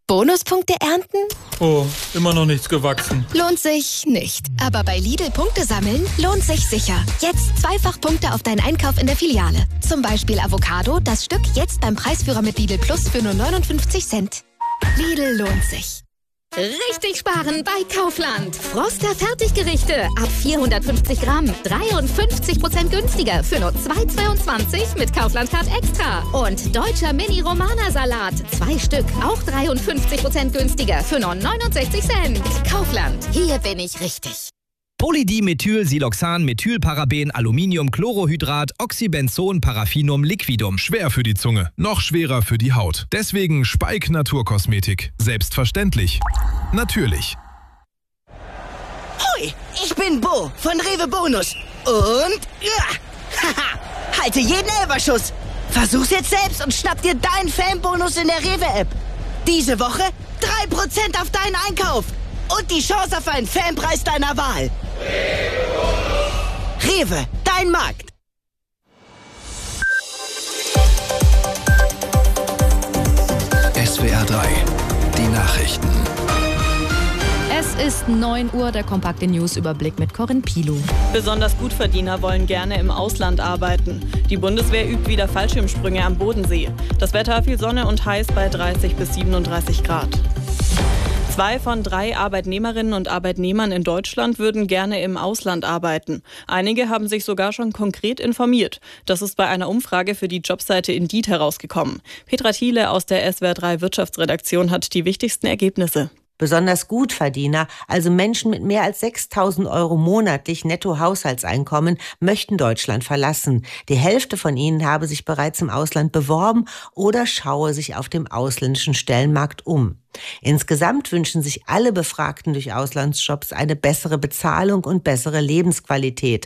Bonuspunkte ernten? Oh, immer noch nichts gewachsen. Lohnt sich nicht. Aber bei Lidl Punkte sammeln lohnt sich sicher. Jetzt zweifach Punkte auf deinen Einkauf in der Filiale. Zum Beispiel Avocado, das Stück jetzt beim Preisführer mit Lidl Plus für nur 59 Cent. Lidl lohnt sich. Richtig sparen bei Kaufland. Froster Fertiggerichte ab 450 Gramm. 53% günstiger für nur 2,22 mit Kaufland Card Extra. Und deutscher Mini-Romana-Salat. 2 Stück, auch 53% günstiger für nur 69 Cent. Kaufland, hier bin ich richtig. Polydimethyl-Siloxan, Methylparaben, Aluminiumchlorohydrat, Oxybenzon, Paraffinum, Liquidum. Schwer für die Zunge, noch schwerer für die Haut. Deswegen Speik Naturkosmetik. Selbstverständlich. Natürlich. Hoi, ich bin Bo von Rewe Bonus. Und haha, halte jeden Elferschuss. Versuch's jetzt selbst und schnapp dir deinen Fanbonus in der Rewe-App. Diese Woche 3% auf deinen Einkauf. Und die Chance auf einen Fanpreis deiner Wahl. Rewe, dein Markt. SWR 3, die Nachrichten. Es ist 9 Uhr, der kompakte News-Überblick mit Corinne Pilow. Besonders Gutverdiener wollen gerne im Ausland arbeiten. Die Bundeswehr übt wieder Fallschirmsprünge am Bodensee. Das Wetter viel Sonne und heiß bei 30 bis 37 Grad. 2 von 3 Arbeitnehmerinnen und Arbeitnehmern in Deutschland würden gerne im Ausland arbeiten. Einige haben sich sogar schon konkret informiert. Das ist bei einer Umfrage für die Jobseite Indeed herausgekommen. Petra Thiele aus der SWR 3 Wirtschaftsredaktion hat die wichtigsten Ergebnisse. Besonders Gutverdiener, also Menschen mit mehr als 6.000 € monatlich Nettohaushaltseinkommen, möchten Deutschland verlassen. Die Hälfte von ihnen habe sich bereits im Ausland beworben oder schaue sich auf dem ausländischen Stellenmarkt um. Insgesamt wünschen sich alle Befragten durch Auslandsjobs eine bessere Bezahlung und bessere Lebensqualität.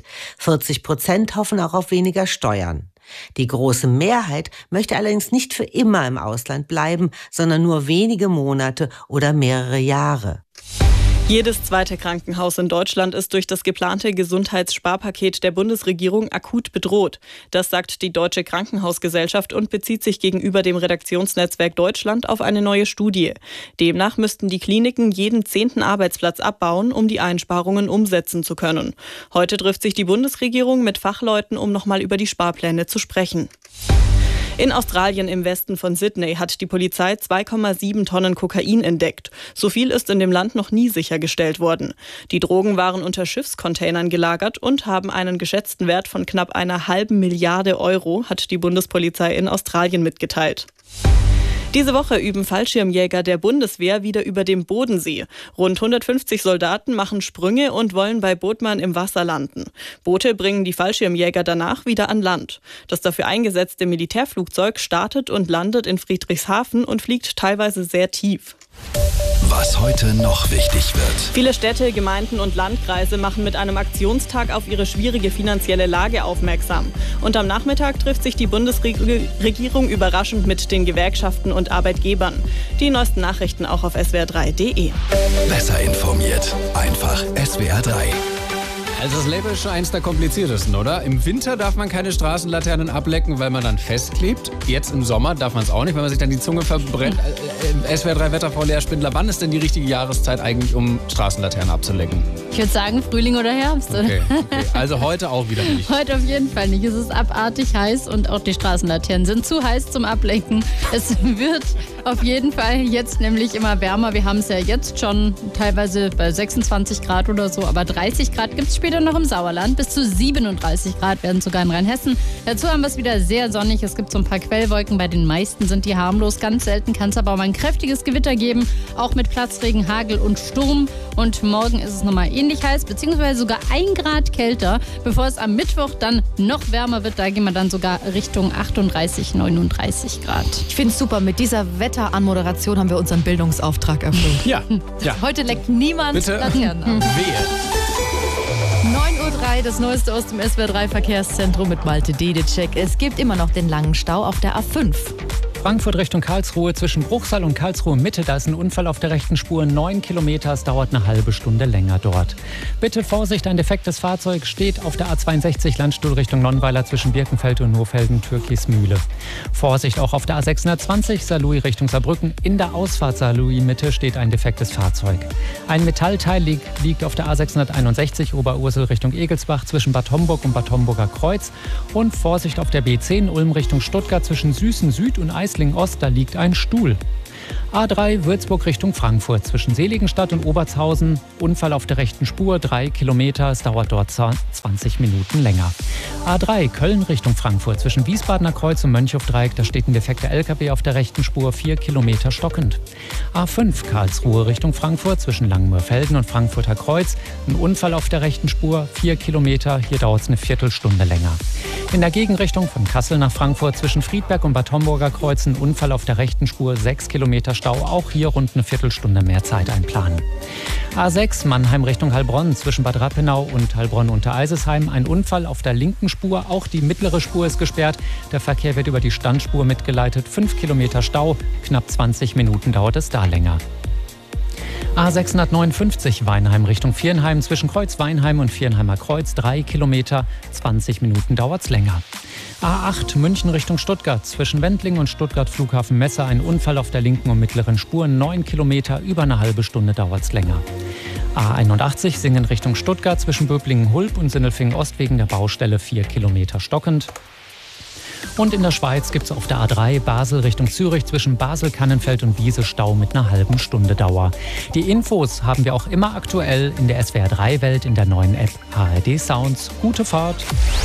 40% hoffen auch auf weniger Steuern. Die große Mehrheit möchte allerdings nicht für immer im Ausland bleiben, sondern nur wenige Monate oder mehrere Jahre. Jedes zweite Krankenhaus in Deutschland ist durch das geplante Gesundheitssparpaket der Bundesregierung akut bedroht. Das sagt die Deutsche Krankenhausgesellschaft und bezieht sich gegenüber dem Redaktionsnetzwerk Deutschland auf eine neue Studie. Demnach müssten die Kliniken jeden 10. Arbeitsplatz abbauen, um die Einsparungen umsetzen zu können. Heute trifft sich die Bundesregierung mit Fachleuten, um nochmal über die Sparpläne zu sprechen. In Australien im Westen von Sydney hat die Polizei 2,7 Tonnen Kokain entdeckt. So viel ist in dem Land noch nie sichergestellt worden. Die Drogen waren unter Schiffscontainern gelagert und haben einen geschätzten Wert von knapp 1,5 Milliarde Euro, hat die Bundespolizei in Australien mitgeteilt. Diese Woche üben Fallschirmjäger der Bundeswehr wieder über dem Bodensee. Rund 150 Soldaten machen Sprünge und wollen bei Bodman im Wasser landen. Boote bringen die Fallschirmjäger danach wieder an Land. Das dafür eingesetzte Militärflugzeug startet und landet in Friedrichshafen und fliegt teilweise sehr tief. Was heute noch wichtig wird. Viele Städte, Gemeinden und Landkreise machen mit einem Aktionstag auf ihre schwierige finanzielle Lage aufmerksam. Und am Nachmittag trifft sich die Bundesregierung überraschend mit den Gewerkschaften und Arbeitgebern. Die neuesten Nachrichten auch auf swr3.de. Besser informiert. Einfach SWR 3. Also das Label ist schon eins der kompliziertesten, oder? Im Winter darf man keine Straßenlaternen ablecken, weil man dann festklebt. Jetzt im Sommer darf man es auch nicht, weil man sich dann die Zunge verbrennt. SWR 3 Wetterfrau Lea Spindler, wann ist denn die richtige Jahreszeit eigentlich, um Straßenlaternen abzulecken? Ich würde sagen Frühling oder Herbst. Okay. Also heute auch wieder nicht. Heute auf jeden Fall nicht. Es ist abartig heiß und auch die Straßenlaternen sind zu heiß zum Ablenken. Es wird auf jeden Fall jetzt nämlich immer wärmer. Wir haben es ja jetzt schon teilweise bei 26 Grad oder so, aber 30 Grad gibt es später noch im Sauerland. Bis zu 37 Grad werden sogar in Rheinhessen. Dazu haben wir es wieder sehr sonnig. Es gibt so ein paar Quellwolken. Bei den meisten sind die harmlos. Ganz selten kann es aber mal ein kräftiges Gewitter geben. Auch mit Platzregen, Hagel und Sturm. Und morgen ist es nochmal ähnlich heiß, beziehungsweise sogar 1 Grad kälter. Bevor es am Mittwoch dann noch wärmer wird, da gehen wir dann sogar Richtung 38, 39 Grad. Ich finde es super. Mit dieser Wetteranmoderation haben wir unseren Bildungsauftrag erfüllt. Ja. Heute leckt niemand Laternen ab. Wehe. 9:03 Uhr, das Neueste aus dem SWR 3 Verkehrszentrum mit Malte Dedicek. Es gibt immer noch den langen Stau auf der A5. Frankfurt Richtung Karlsruhe zwischen Bruchsal und Karlsruhe Mitte. Da ist ein Unfall auf der rechten Spur, 9 Kilometer. Es dauert eine halbe Stunde länger dort. Bitte Vorsicht, ein defektes Fahrzeug steht auf der A62 Landstuhl Richtung Nonnweiler zwischen Birkenfeld und Nofelden-Türkismühle. Vorsicht auch auf der A620 Saarlouis Richtung Saarbrücken. In der Ausfahrt Saarlouis Mitte steht ein defektes Fahrzeug. Ein Metallteil liegt auf der A661 Oberursel Richtung Egelsbach zwischen Bad Homburg und Bad Homburger Kreuz. Und Vorsicht auf der B10 Ulm Richtung Stuttgart zwischen Süßen Süd und Eislingen Ost, da liegt ein Stuhl. A3 Würzburg Richtung Frankfurt zwischen Seligenstadt und Obertshausen. Unfall auf der rechten Spur, 3 Kilometer. Es dauert dort 20 Minuten länger. A3 Köln Richtung Frankfurt zwischen Wiesbadener Kreuz und Mönchhofdreieck. Da steht ein defekter LKW auf der rechten Spur, 4 Kilometer stockend. A5 Karlsruhe Richtung Frankfurt zwischen Langenmörfelden und Frankfurter Kreuz. Ein Unfall auf der rechten Spur, 4 Kilometer. Hier dauert es eine Viertelstunde länger. In der Gegenrichtung von Kassel nach Frankfurt zwischen Friedberg und Bad Homburger Kreuz ein Unfall auf der rechten Spur, 6 Kilometer Stau. Auch hier rund eine Viertelstunde mehr Zeit einplanen. A6 Mannheim Richtung Heilbronn zwischen Bad Rappenau und Heilbronn-Untereisesheim. Ein Unfall auf der linken Spur. Auch die mittlere Spur ist gesperrt. Der Verkehr wird über die Standspur mitgeleitet. 5 Kilometer Stau. Knapp 20 Minuten dauert es da länger. A659 Weinheim Richtung Viernheim zwischen Kreuz Weinheim und Viernheimer Kreuz 3 Kilometer, 20 Minuten dauert's länger. A8 München Richtung Stuttgart zwischen Wendling und Stuttgart Flughafen Messe ein Unfall auf der linken und mittleren Spur, 9 Kilometer, über eine halbe Stunde dauert's länger. A81 Singen Richtung Stuttgart zwischen Böblingen-Hulb und Sindelfingen Ost wegen der Baustelle 4 Kilometer stockend. Und in der Schweiz gibt es auf der A3 Basel Richtung Zürich zwischen Basel-Kannenfeld und Wiese Stau mit einer halben Stunde Dauer. Die Infos haben wir auch immer aktuell in der SWR3-Welt in der neuen App ARD Sounds. Gute Fahrt!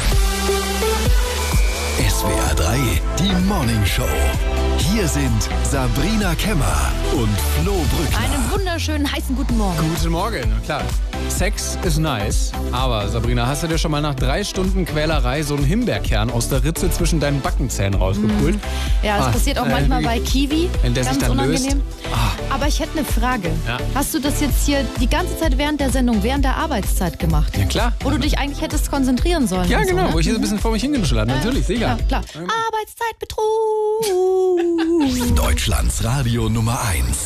SWR3, die Morning Show. Hier sind Sabrina Kemmer und Flo Brückner. Einen wunderschönen, heißen guten Morgen. Guten Morgen, klar. Sex ist nice, aber Sabrina, hast du dir schon mal nach 3 Stunden Quälerei so einen Himbeerkern aus der Ritze zwischen deinen Backenzähnen rausgepult? Ja, das passiert auch manchmal bei Kiwi. Wenn der ganz sich dann unangenehm. löst. Aber ich hätte eine Frage. Ja. Hast du das jetzt hier die ganze Zeit während der Sendung, während der Arbeitszeit gemacht? Ja, klar. Wo du dich eigentlich hättest konzentrieren sollen. Ja, und genau, so, ne? wo ich hier so ein bisschen vor mich hingenuschelt habe. Natürlich, sicher. Ja, klar. Arbeitszeitbetrug. Deutschlands Radio Nummer 1.